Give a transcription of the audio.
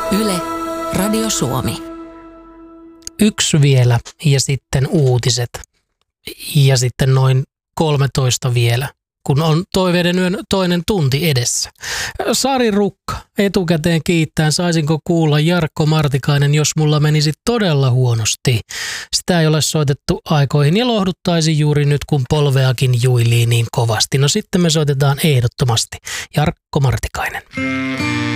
Yle, Radio Suomi. Yksi vielä ja sitten uutiset ja sitten noin 13 vielä, kun on Toiveiden yön toinen tunti edessä. Sari Rukka etukäteen kiittäen, saisinko kuulla Jarkko Martikainen, jos mulla menisi todella huonosti. Sitä ei ole soitettu aikoihin ja lohduttaisi juuri nyt, kun polveakin juilii niin kovasti. No sitten me soitetaan ehdottomasti Jarkko Martikainen.